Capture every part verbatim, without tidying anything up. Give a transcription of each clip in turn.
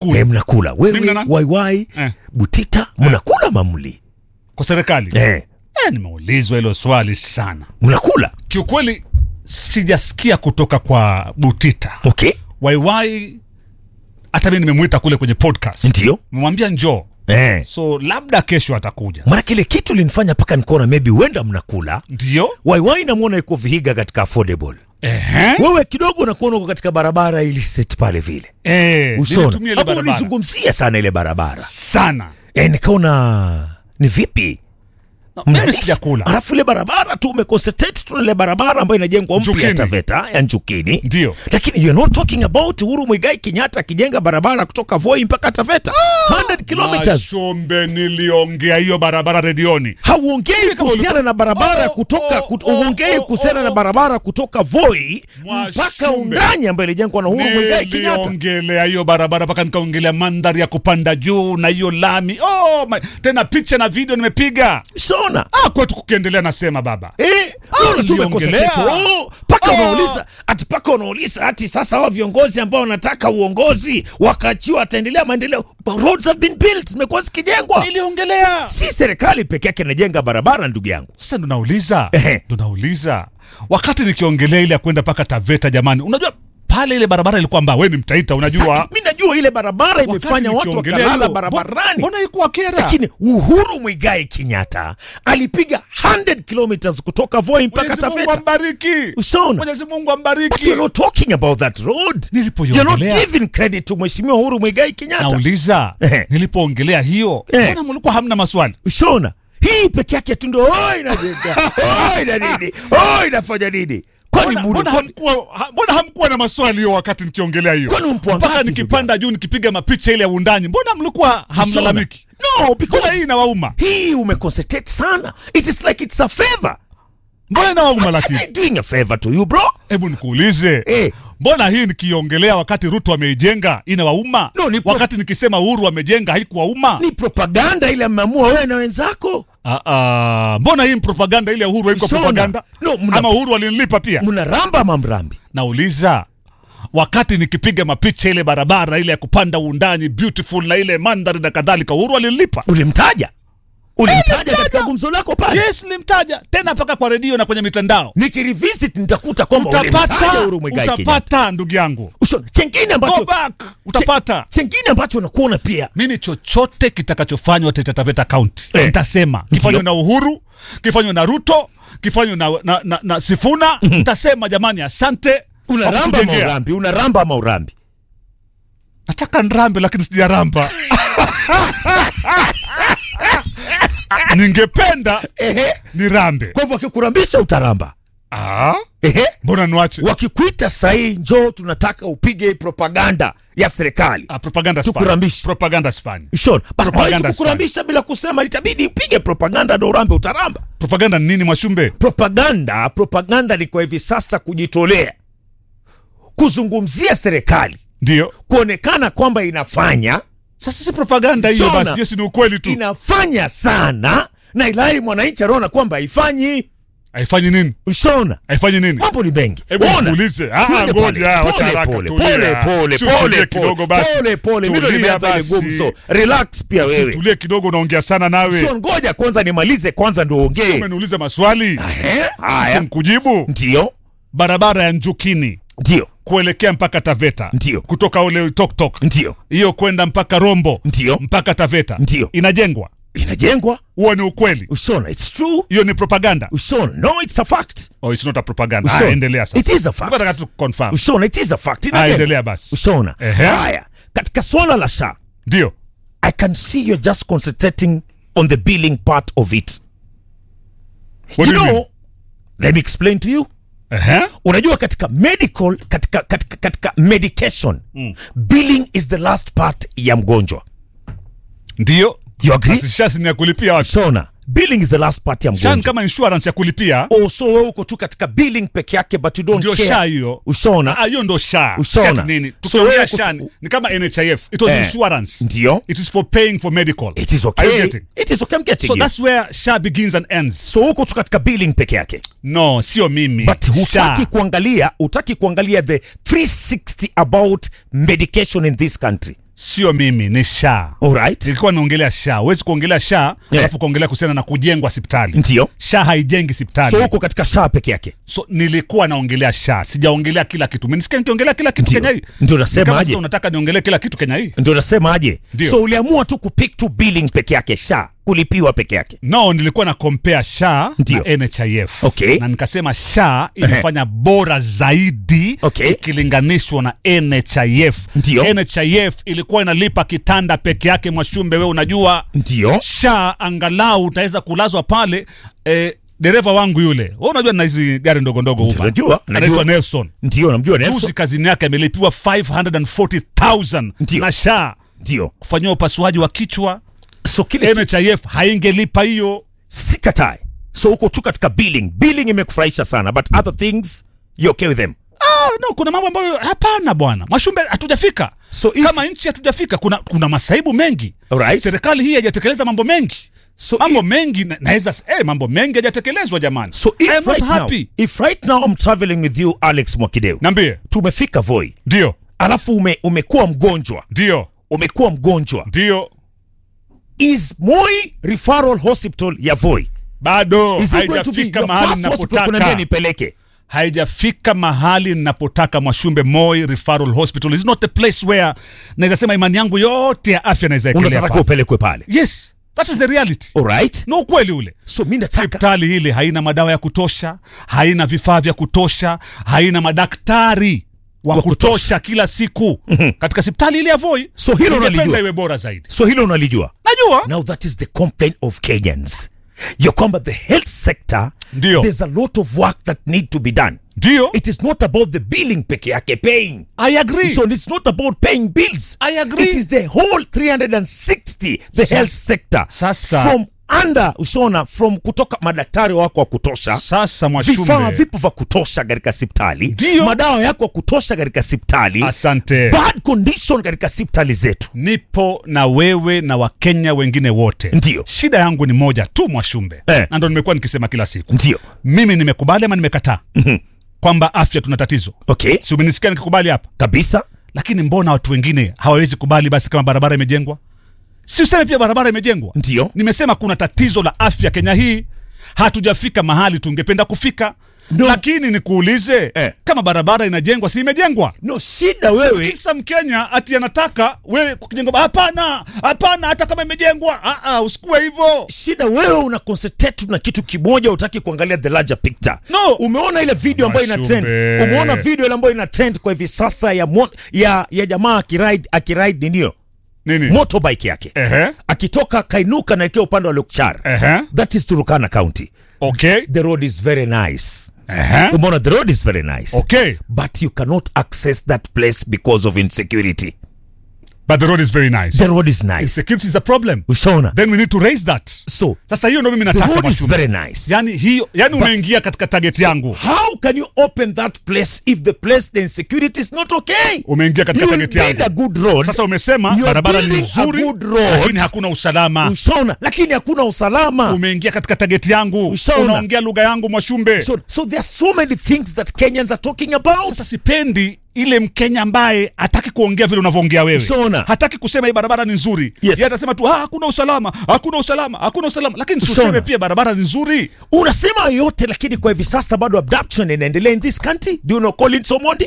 kula. Eh, mnakula. Wewe Y Y eh. Butita mnakula eh. mamuli kwa serikali. Eh. Eh, nimeulizwa hilo swali sana. Mnakula? Kiukweli sijasikia kutoka kwa Butita. Okay. Y Y hata mimi nimemuita kule kwenye podcast. Ndio. Nimemwambia njoo. Eh. So labda kesho atakuja. Mara kile kitu linifanya paka nikaona maybe huenda mnakula. Ndio. Y Y namuona yuko Vihiga katika affordable. Ehe. Wewe kidogo unakuona uko katika barabara ili set pale vile. Eh, nilitumia ile barabara. Hapo nizungumzia sana ile barabara. Sana. Eh, nikaona ni vipi? No, mimi sijakula. Alafu ile barabara tu umeconcentrate tu ile barabara ambayo inajengwa mpya ya Taveta ya Njukini. Ndio. Lakini you're not talking about Uhuru Muigai Kenyatta akijenga barabara kutoka Voi mpaka Taveta. Ah, one hundred kilometers. Shombe niliongea hiyo barabara redioni. Hauongei kuhusiana na barabara oh, kutoka oh, uongei oh, kuhusiana oh, na barabara kutoka Voi mpaka Undani ambayo ilijengwa na Uhuru Muigai Kenyatta. Niliongelea hiyo barabara mpaka nikaongelea mandhari ya kupanda juu na hiyo lami. Oh my, tena picha na video nimepiga. Shona. Ah, kwetu kukiendelea nasema baba. Eh, ah, tumekosa oh, paka unauliza, ati paka unauliza ati sasa hao viongozi ambao wanataka uongozi wakachiwa ataendelea maendeleo. Roads have been built, zimekuwa zikijengwa. Niliongelea. Si serikali peke yake inajenga barabara ndugu yangu. Sasa ndo nauliza. Ndo nauliza. Wakati nikiongelea ile ya kwenda paka Taveta jamani, unajua pale ile barabara ilikuwa mbaya. Wewe ni mtaita unajua. Mimi najua ile barabara imefanya watu wakalala barabarani. Mbona ikuwa kera? Lakini Uhuru Muigai Kenyatta alipiga one hundred kilometers kutoka Voi mpaka Taveta. Mwenyezi Mungu ambariki. Usaona? Mwenyezi Mungu ambariki. But you're not talking about that road. You're not giving credit to Mheshimiwa Uhuru Muigai Kenyatta. Nauliza, nilipoongelea hiyo, mbona mlikuwa hamna maswali? Usaona? Hii peke yake tu ndio oi inajenga. Oi na nini? Oi inafanya nini? Kwani mbona hamkuwa mbona hamkuwa na maswali hiyo wakati nikiongelea hiyo? Mpaka nikipanda juu nikipiga mapicha ile ya Undani. Mbona mlikuwa hamlalamiki? No, because hii inawauma. Hii umeconcentrate sana. It is like it's a favor. Mbona inawauma lakini? I'm doing a favor to you bro. Hebu nikuulize. Eh. Mbona hii nikiongelea wakati Ruto ameijenga inawauma? No, ni wakati nikisema Uhuru amejenga haikuwauma? Ni propaganda ile mmeamua wewe na wenzako. Ah ah, mbona hii propaganda ile ya Uhuru haiko propaganda? No, muna, ama Uhuru alinilipa pia. Mnaramba mamrambi. Nauliza, wakati nikipiga mapicha ile barabara ile ya kupanda Undani beautiful na ile mandhari na kadhalika, Uhuru alinilipa. Ulimtaja? Ulimtaja katika gumzo lako pale? Yes, nilimtaja. Tena paka kwa redio na kwenye mitandao. Nikirevisit nitakuta kwamba ulimtaja Uhuru Muigai Kenyatta. Utapata ndugu yangu. Ushona, chengine ambacho go back, utapata. Chengine ambacho unakuona pia. Mimi chochote kitakachofanywa Taita Taveta County, eh, nitasema. Kifanywe na Uhuru, kifanywe na Ruto, kifanywe na na, na, na Sifuna, nitasema jamani asante. Unaramba maurambi, unaramba maurambi. Nataka nrambe lakini sijaramba. Ningependa ehe ni rambe. Kwa hivyo wakikurambisha utaramba. Ah? Ehe. Mbona niache? Wakikuita sahi njoo tunataka upige propaganda ya serikali. Ah, propaganda sifani. Tukurambisha. Propaganda sifani. Sure. Propaganda kukurambisha bila kusema itabidi upige propaganda ndio urambe utaramba. Propaganda ni nini Mwashumbe? Propaganda, propaganda ni kwa hivi sasa kujitolea. Kuzungumzia serikali. Ndio. Kuonekana kwamba inafanya. Sasa si propaganda hiyo basi, yes ni ukweli tu. Inafanya sana na ilhali mwananchi anaona kwamba haifanyi. Haifanyi nini? Ushona. Haifanyi nini? Mambo ni mengi. Hebu niulize. Ah, ngoja acha haraka tulia. Pole pole pole kidogo basi. Pole pole mimi ndo nimeanza ile gumzo. Relax pia wewe. Tulie kidogo unaongea sana nawe. Sio ngoja kwanza nimalize kwanza ndio ongee. Sio umeniuliza maswali. Haya. Nikujibu. Ndio. Barabara ya Njukini. Ndio. Kuelekea mpaka Taveta. Ndio. Kutoka ule tok tok. Ndio. Hiyo kwenda mpaka Rombo. Ndio. Mpaka Taveta. Ndio. Inajengwa. Inajengwa. Huo ni ukweli. Ushona, it's true. Hiyo ni propaganda. Ushona, no it's a fact. Oh, it's not a propaganda. Ah, endelea sasa. It is a fact. Nataka tu confirm. Ushona, it is a fact. Ah, endelea basi. Ushona. Haya, katika swala la S H A. Ndio. I can see you're just concentrating on the billing part of it. What you do you know, mean? let me explain to you. Uh-huh. Unajua katika medical katika katika, katika medication mm. billing is the last part ya mgonjwa. Ndio. You agree? Sasa ni ya kulipia watu. Sona. Billing is the last part ya mgonjwa. Shan kama insurance ya kulipia. Oh, so wewe uko tu katika billing peke yake but you don't ndio care. Ndio S H A hiyo. Ushona. Ah, hiyo ndio S H A. Ushona. Nini? Tukiongea S H A ni kama N H I F. It was eh, insurance. Ndio. It is for paying for medical. It is okay. Are you getting? It is okay, I'm getting so you. That's where S H A begins and ends. So uko tu katika billing peke yake. No, sio mimi. But hutaki kuangalia, hutaki kuangalia the three sixty about medication in this country. Sio mimi, ni SHA. Alright. Nilikuwa naongelea SHA. Huwezi kuongelea SHA Yeah. alafu kuongelea kuhusiana na kujengwa hospitali. Ndio. SHA haijengi hospitali. So uko katika SHA peke yake. So nilikuwa naongelea SHA, sijaongelea kila kitu. Mimi nisikia nikiongelea kila kitu Kenya hii. Ndio nasema Kama aje? sasa unataka niongelee kila kitu Kenya hii? Ndio nasema aje? Ndio. So uliamua tu kupick tu billing peke yake, SHA kulipiwa peke yake. No, nilikuwa na compare SHA Ndio. na N H I F. Okay. Na nikasema SHA ilifanya bora zaidi Okay. ikilinganishwa na N H I F. Ndio. N H I F ilikuwa inalipa kitanda peke yake Mwashumbe, wewe unajua. Ndio. SHA angalau utaweza kulazwa pale eh, dereva wangu yule. Wewe unajua na hizi gari ndogo ndogo huko. Najua, Anaitwa najua. Nelson. Ndio, namjua Juzi Nelson. kazini yake amelipiwa five hundred forty thousand Ndio. na SHA Ndio. kufanywa upasuaji wa kichwa. So kile N H I F haingelipa hiyo. sikatai. So uko tu katika billing. Billing imekufurahisha sana, but other things you okay with them. Ah, no, kuna mambo ambayo hapana bwana. Mwashumbe, hatujafika. So if, Kama nchi hatujafika, kuna kuna masaibu mengi. alright. Serikali hii haijatekeleza mambo mengi. So Mambo if, mengi na- naweza eh, mambo mengi hajatekelezwa jamani. so I am if not right now, happy. if right now I'm traveling with you Alex Mwakideu. Niambie. Tumefika Voi. Ndio. Alafu ume, umekuwa mgonjwa. Ndio. Umekuwa mgonjwa. Ndio. Is Moi Referral Hospital ya Voi? Bado Is it going to be haijafika your mahali first hospital kuniambia ninapotaka. nipeleke? Haijafika mahali ninapotaka Mwashumbe. Moi Referral Hospital is not the place where naweza sema imani yangu yote ya afya naweza ekelea Unataka pale. upelekwe pale. Yes, that is the reality. Alright. No, ukweli ule. So mimi nataka Hospitali hili haina madawa ya kutosha, haina vifaa vya kutosha, haina madaktari wa Wa kutosha, kutosha. kila siku katika hospitali ile ya Voi. So hilo Ningependa unalijua. iwe bora zaidi. So hilo unalijua. Najua. Now that is the complaint of Kenyans. Ya kwamba the health sector, Ndio. there's a lot of work that need to be done. Ndio. It is not about the billing peke yake, paying. I agree. So it's not about paying bills. I agree. It is the whole three hundred sixty, the Sa- health sector. Sasa- From under, ushaona, from kutoka madaktari wako wa kutosha. Sasa Vifaa Mwashumbe. vipo vya kutosha katika hospitali. Ndio. Madawa yako ya kutosha katika hospitali. Asante. Bad condition katika hospitali zetu. Nipo na wewe na Wakenya wengine wote. Ndio. Shida yangu ni moja tu Mwashumbe. Eh. Na ndo nimekuwa nikisema kila siku. Ndio. Mimi nimekubali ama nimekataa kwamba afya tuna tatizo. Okay. Si umenisikia nikikubali hapa? Kabisa. Lakini mbona watu wengine hawawezi kubali basi kama barabara imejengwa? Si useme pia barabara imejengwa. Ndio. Nimesema kuna tatizo la afya Kenya hii. Hatujafika mahali tungependa kufika. No. Lakini nikuulize, Eh. kama barabara inajengwa si imejengwa? No, shida wewe. Kisa Mkenya ati anataka wewe kujengwa. Hapana, hapana, hata kama imejengwa. Ah ah, usikue hivyo. Shida wewe una concentrate na kitu kimoja, utaki kuangalia the larger picture. No. Umeona ile video ambayo ina trend. Mwashumbe. Umeona video ile ambayo ina trend kwa hivi sasa ya mon, ya ya jamaa akiride akiride nini? Nini? Motorbike yake. Ehe. Akitoka Kainuka na ikio upande wa Lokchar. Ehe. That is Turkana County. Okay. The road is very nice. Ehe. Umeona, the road is very nice. Okay. But you cannot access that place because of insecurity. But the road is very nice. The road is nice. Security is a problem. Ushaona? Then we need to raise that. So, Sasa hiyo ndio mimi the nataka road is Mwashumbe. very nice. Yani hiyo, yani umeingia katika target yangu. How can you open that place if the place, the insecurity is not okay? Umeingia katika You will target build a yangu. good road. Sasa umesema You are barabara ni building a nzuri, good road. lakini hakuna usalama. Ushaona? Lakini hakuna usalama. Umeingia katika target yangu. Ushaona? Unaongea lugha yangu Mwashumbe. So, so there are so many things that Kenyans are talking about. Sasa sipendi ile Mkenya ambaye hataki kuongea vile unavyoongea wewe. Ushaona? Hataki kusema hii barabara ni nzuri. Yes. Yeye atasema tu ah, hakuna usalama, hakuna usalama, hakuna usalama. Lakini Ushaona? useme pia barabara ni nzuri. Unasema yote, lakini kwa hivi sasa bado abduction inaendelea in this country. Do you know Collins Omondi?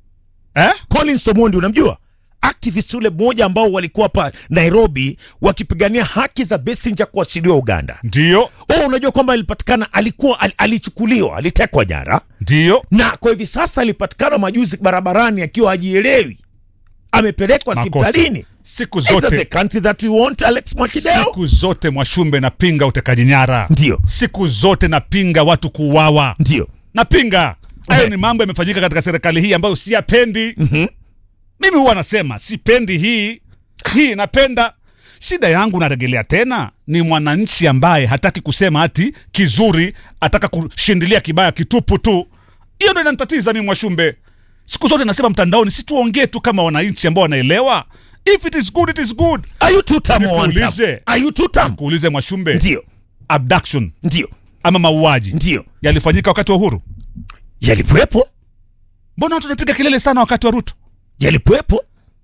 Eh? Collins Omondi unamjua? Activist ule mmoja ambao walikuwa hapa Nairobi wakipigania haki za Besigye kuachiliwa Uganda. Ndio. Oh, unajua kwamba alipatikana, alikuwa al, alichukuliwa, alitekwa nyara. Ndio. Na kwa hivi sasa alipatikana majuzi barabarani akiwa hajielewi. Amepelekwa hospitalini. Siku Is that the zote country that we want, Alex Mwakideu? siku zote Mwashumbe napinga utekaji nyara. Ndio. Siku zote napinga watu kuuawa. Ndio. Napinga. Hayo Okay. ni mambo yamefanyika katika serikali hii ambayo siyapendi. Mhm. Mimi huwa nasema sipendi hii. Hii napenda. Shida yangu narejelea tena ni mwananchi ambaye hataki kusema ati kizuri, ataka kushindilia kibaya kitupu tu. Hiyo ndio inanitatiza mimi Mwashumbe. Siku zote nasema mtandaoni si tuongee tu kama wananchi ambao wanaelewa. If it is good, it is good. Are you two term or one term? Nikuulize. Are you two term? Kuulize Mwashumbe. Ndio. Abduction Ndio. ama mauaji Ndio. yalifanyika wakati wa Uhuru? Yalikuwepo? Mbona watu wanapiga kelele sana wakati wa Ruto? Yalikuwepo?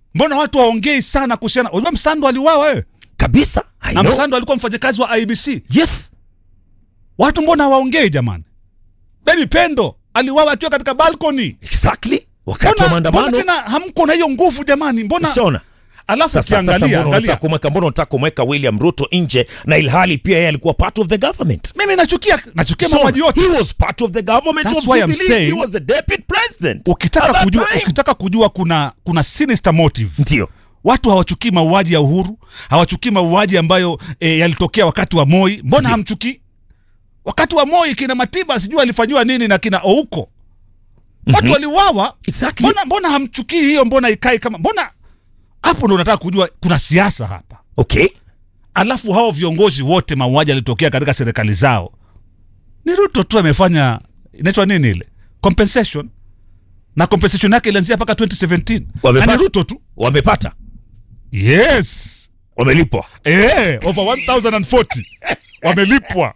Mbona watu waongei sana kuhusiana? Unajua Msando aliuawa wewe? Kabisa. I Na know. Msando alikuwa mfanyakazi wa I B C. Yes. Watu mbona hawaongei jamani? Baby Pendo aliuawa akiwa katika balcony. Exactly. Wakati wa maandamano. Mbona tena hamko na hiyo nguvu jamani? Mbona? Usiona? Alafu Sasa ukiangalia, angalia. kumweka mbona unataka kumweka William Ruto nje na ilhali pia yeye alikuwa part of the government. Mimi nachukia nachukia So, mauaji yote. he was part of the government. That's of why I'm Jubilee. saying, he was the deputy president. Ukitaka at that kujua time. ukitaka kujua kuna kuna sinister motive. Ndio. Watu hawachukii mauaji ya Uhuru, hawachukii mauaji ambayo e, yalitokea wakati wa Moi. Mbona Ndio. hamchukii? Wakati wa Moi kina Matiba sijui alifanywa nini na kina Ouko. Watu Mhm. waliuawa. Exactly. Mbona mbona hamchukii hiyo? Mbona ikai kama mbona hapo ndo nataka kujua kuna siasa hapa. Okay. Alafu hao viongozi wote mauaji yalitokea katika serikali zao. Ni Ruto tu amefanya inaitwa nini ile? Compensation. Na compensation yake ilianzia mpaka twenty seventeen. Wamepata. Na ni Ruto tu. Wamepata. Yes. Wamelipwa. Eh, over one thousand forty. Wamelipwa.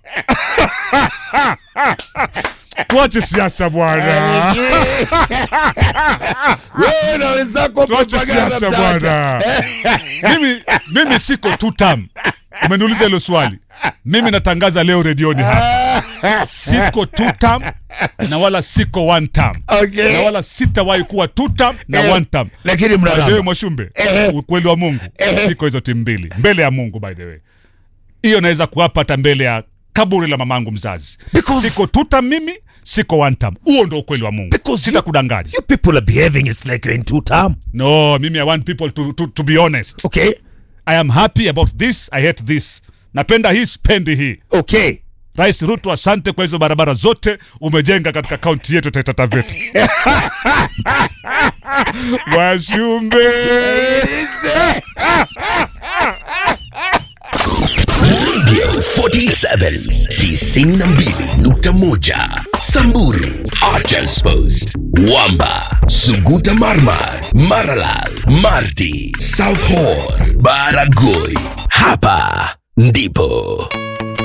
Tuache siasa bwana. Wewe na wenzako Tuache siasa bwana. Mimi mimi siko two term. Umeniuliza hilo swali. Mimi natangaza leo redioni hapa. Siko two term na wala siko one term. Okay. Na wala sitawahi kuwa two term na Eh, one term. lakini By the way, mnaramba. Mwashumbe, Eh. ukweli wa Mungu, Eh. siko hizo timu mbili. Mbele ya Mungu by the way. Hiyo naweza kuwapa hata mbele ya kaburi la mamangu mzazi. Because- Siko two term mimi, siko one term. Huo ndo ukweli wa Mungu. Because Sitakudanganya. You people are behaving it's like you're in two term. No, mimi I want people to, to, to be honest. Okay. I am happy about this, I hate this. Napenda hii, spendi hii. Okay. Rais Ruto, asante kwa hizo barabara zote umejenga katika kaunti yetu Taita Taveta. Mwashumbe. Radio forty-seven tisini na mbili nukta moja Samburu Archers Post Wamba Suguta Marmar Maralal Marti South Horr Baragoi. Hapa ndipo